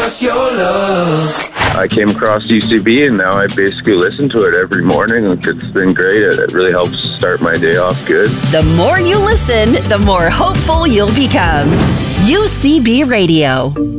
us your love. I came across UCB and now I basically listen to it every morning. It's been great. It really helps start my day off good. The more you listen, the more hopeful you'll become. UCB Radio.